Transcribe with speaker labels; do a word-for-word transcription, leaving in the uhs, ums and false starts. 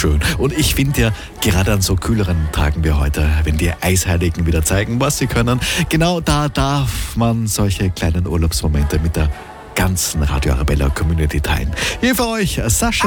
Speaker 1: schön. Und ich finde ja, gerade an so kühleren Tagen wie heute, wenn die Eisheiligen wieder zeigen, was sie können, genau da darf man solche kleinen Urlaubsmomente mit der ganzen Radio Arabella Community teilen. Hier für euch Sascha